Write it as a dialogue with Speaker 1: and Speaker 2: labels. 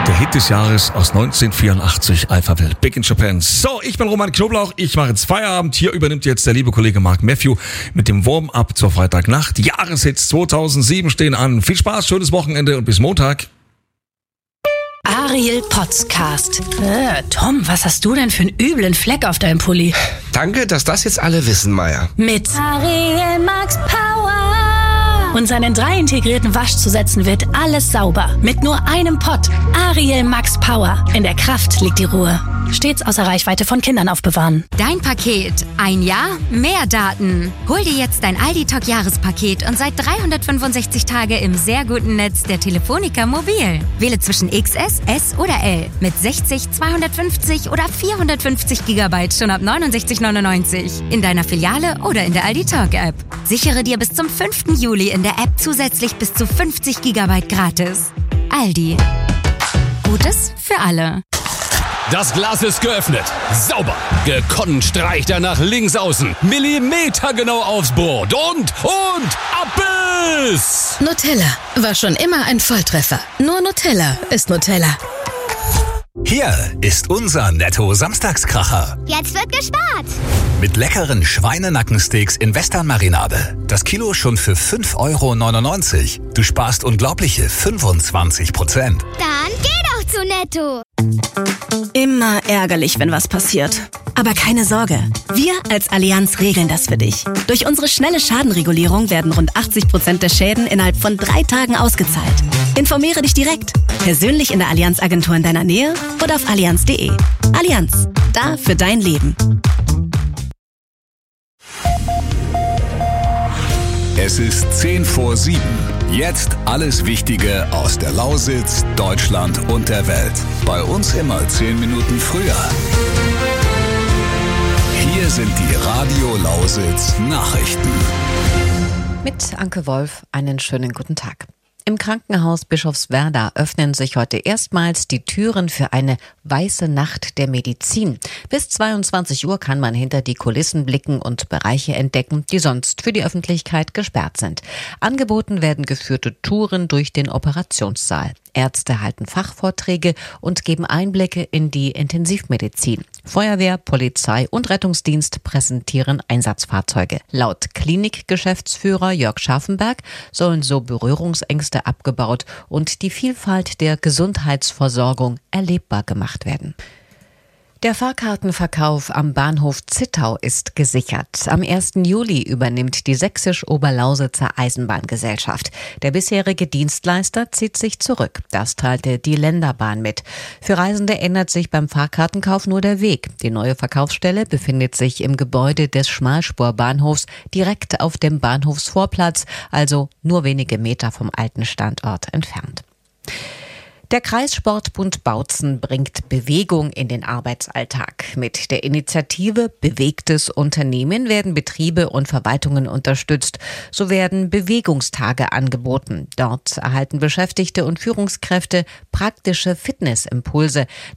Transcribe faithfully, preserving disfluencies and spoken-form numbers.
Speaker 1: Der Hit des Jahres aus neunzehnhundertvierundachtzig, Alphaville, Big in Japan. So, ich bin Roman Knoblauch, ich mache jetzt Feierabend. Hier übernimmt jetzt der liebe Kollege Mark Matthew mit dem Warm-up zur Freitagnacht. Die Jahreshits zweitausendsieben stehen an. Viel Spaß, schönes Wochenende und bis Montag.
Speaker 2: Ariel Podcast. Äh, Tom, was hast du denn für einen üblen Fleck auf deinem Pulli?
Speaker 3: Danke, dass das jetzt alle wissen, Maya.
Speaker 2: Mit
Speaker 4: Ariel Max Power.
Speaker 2: Und seinen drei integrierten Waschzusätzen wird alles sauber. Mit nur einem Pott. Ariel Max Power. In der Kraft liegt die Ruhe. Stets außer Reichweite von Kindern aufbewahren.
Speaker 5: Dein Paket. Ein Jahr, mehr Daten. Hol dir jetzt dein Aldi-Talk-Jahrespaket und sei dreihundertfünfundsechzig Tage im sehr guten Netz der Telefonica Mobil. Wähle zwischen X S, S oder L. Mit sechzig, zweihundertfünfzig oder vierhundertfünfzig Gigabyte schon ab neunundsechzig neunundneunzig. In deiner Filiale oder in der Aldi-Talk-App. Sichere dir bis zum fünften Juli in der App zusätzlich bis zu fünfzig Gigabyte gratis. Aldi. Gutes für alle.
Speaker 6: Das Glas ist geöffnet. Sauber. Gekonnt streicht er nach links außen. Millimetergenau aufs Brot. Und, und, Abbiss!
Speaker 2: Nutella war schon immer ein Volltreffer. Nur Nutella ist Nutella.
Speaker 7: Hier ist unser Netto-Samstagskracher.
Speaker 4: Jetzt wird gespart.
Speaker 7: Mit leckeren Schweinenackensteaks in Western-Marinade. Das Kilo schon für fünf Euro neunundneunzig. Du sparst unglaubliche fünfundzwanzig Prozent.
Speaker 4: Dann geh doch zu Netto.
Speaker 8: Immer ärgerlich, wenn was passiert. Aber keine Sorge, wir als Allianz regeln das für dich. Durch unsere schnelle Schadenregulierung werden rund achtzig Prozent der Schäden innerhalb von drei Tagen ausgezahlt. Informiere dich direkt, persönlich in der Allianz-Agentur in deiner Nähe oder auf allianz punkt de. Allianz, da für dein Leben.
Speaker 7: Es ist zehn vor sieben. Jetzt alles Wichtige aus der Lausitz, Deutschland und der Welt. Bei uns immer zehn Minuten früher. Hier sind die Radio Lausitz Nachrichten.
Speaker 9: Mit Anke Wolf einen schönen guten Tag. Im Krankenhaus Bischofswerda öffnen sich heute erstmals die Türen für eine weiße Nacht der Medizin. Bis zweiundzwanzig Uhr kann man hinter die Kulissen blicken und Bereiche entdecken, die sonst für die Öffentlichkeit gesperrt sind. Angeboten werden geführte Touren durch den Operationssaal. Ärzte halten Fachvorträge und geben Einblicke in die Intensivmedizin. Feuerwehr, Polizei und Rettungsdienst präsentieren Einsatzfahrzeuge. Laut Klinikgeschäftsführer Jörg Scharfenberg sollen so Berührungsängste abgebaut und die Vielfalt der Gesundheitsversorgung erlebbar gemacht werden. Der Fahrkartenverkauf am Bahnhof Zittau ist gesichert. Am ersten Juli übernimmt die Sächsisch-Oberlausitzer Eisenbahngesellschaft. Der bisherige Dienstleister zieht sich zurück. Das teilte die Länderbahn mit. Für Reisende ändert sich beim Fahrkartenkauf nur der Weg. Die neue Verkaufsstelle befindet sich im Gebäude des Schmalspurbahnhofs direkt auf dem Bahnhofsvorplatz, also nur wenige Meter vom alten Standort entfernt. Der Kreissportbund Bautzen bringt Bewegung in den Arbeitsalltag. Mit der Initiative Bewegtes Unternehmen werden Betriebe und Verwaltungen unterstützt. So werden Bewegungstage angeboten. Dort erhalten Beschäftigte und Führungskräfte praktische Fitnessimpulse.